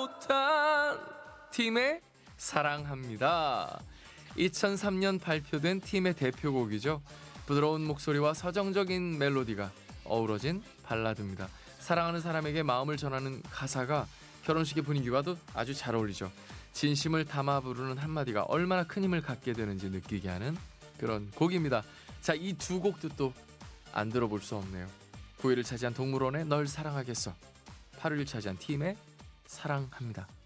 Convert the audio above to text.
못한 팀의 사랑합니다. 2003년 발표된 팀의 대표곡이죠. 부드러운 목소리와 서정적인 멜로디가 어우러진 발라드입니다. 사랑하는 사람에게 마음을 전하는 가사가 결혼식의 분위기와도 아주 잘 어울리죠. 진심을 담아 부르는 한마디가 얼마나 큰 힘을 갖게 되는지 느끼게 하는 그런 곡입니다. 자, 이 두 곡도 또 안 들어볼 수 없네요. 9위를 차지한 동물원의 널 사랑하겠어, 8위를 차지한 팀의 사랑합니다.